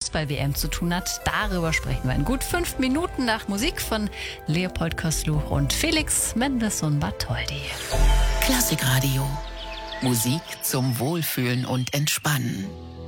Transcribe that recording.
Fußball-WM zu tun hat. Darüber sprechen wir in gut 5 Minuten nach Musik von Leopold Kosluch und Felix Mendelssohn-Bartholdy. Klassikradio. Musik zum Wohlfühlen und Entspannen.